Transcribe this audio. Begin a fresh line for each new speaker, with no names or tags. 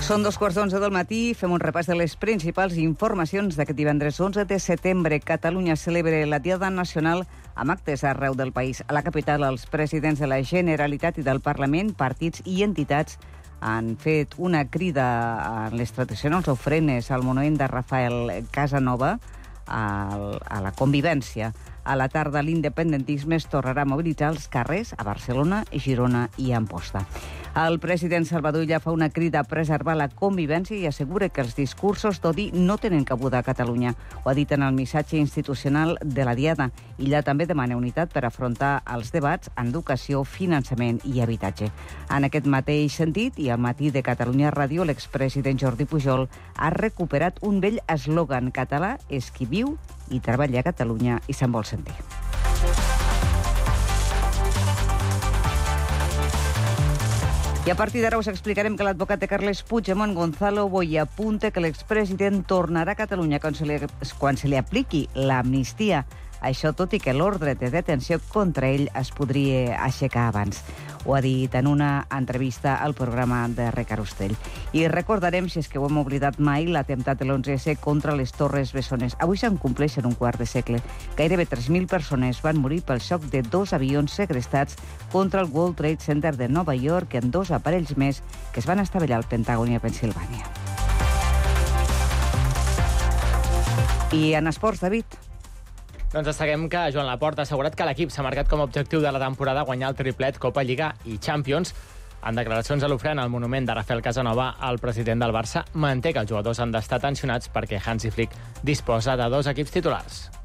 Són 2:15 del matí, fem un repàs de les principals informacions d'aquest divendres 11 de setembre. Catalunya celebra la Diada Nacional amb actes arreu del país. A la capital, els presidents de la Generalitat i del Parlament, partits i entitats han fet una crida a les tradicionals ofrenes al monument de Rafael Casanova a la convivència. A la tarda, l'independentisme es tornarà a mobilitzar als carrers a Barcelona, Girona i Amposta. El president Salvador Illa fa una crida a preservar la convivència i assegura que els discursos d'odi no tenen cabuda a Catalunya. Ho ha dit en el missatge institucional de la Diada. Illa també demana unitat per afrontar els debats en educació, finançament i habitatge. En aquest mateix sentit, i al matí de Catalunya Ràdio, l'expresident Jordi Pujol ha recuperat un vell eslògan català: és qui viu i treballa a Catalunya i se'n vol sentir. I a partir d'ara us explicarem que l'advocat de Carles Puigdemont, Gonzalo Boye, apunta que l'expresident tornarà a Catalunya quan se li apliqui l'amnistia. Això tot i que l'ordre de detenció contra ell es podria aixecar abans. Ho ha dit en una entrevista al programa de Ricard Ostell. I recordarem, si és que ho hem oblidat mai, l'atemptat de l'11S contra les Torres Bessones. Avui se'n compleixen un quart de segle. Gairebé 3.000 persones van morir pel xoc de 2 avions segrestats contra el World Trade Center de Nova York en 2 aparells més que es van estavellar al Pentàgon i a Pennsilvània. I en esports, David?
Doncs destaquem que Joan Laporta ha assegurat que l'equip s'ha marcat com a objectiu de la temporada guanyar el triplet Copa, Lliga i Champions. En declaracions a l'ofrena al monument de Rafael Casanova, el president del Barça manté que els jugadors han d'estar tensionats perquè Hansi Flick disposa de 2 equips titulars.